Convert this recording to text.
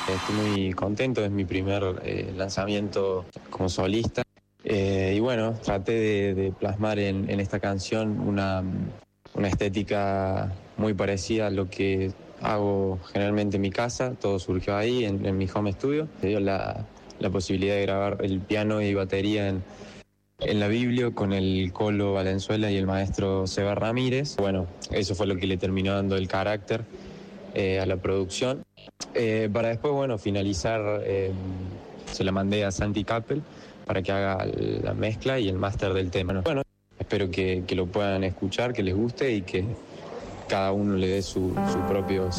Estoy muy contento, es mi primer lanzamiento como solista. Y bueno, traté de plasmar en esta canción una estética muy parecida a lo que hago generalmente en mi casa. Todo surgió ahí, en mi home studio. Me dio la posibilidad de grabar el piano y batería en la Biblio con el Colo Valenzuela y el maestro Seba Ramírez. Bueno, eso fue lo que le terminó dando el carácter a la producción. Para después, bueno, finalizar, se la mandé a Santi Capel para que haga la mezcla y el máster del tema. Bueno, espero que lo puedan escuchar, que les guste y que cada uno le dé su propio